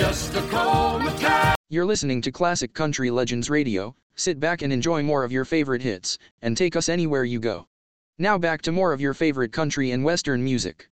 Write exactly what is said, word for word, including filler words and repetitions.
just a cold McCall. You're listening to Classic Country Legends Radio. Sit back and enjoy more of your favorite hits, and take us anywhere you go. Now back to more of your favorite country and western music.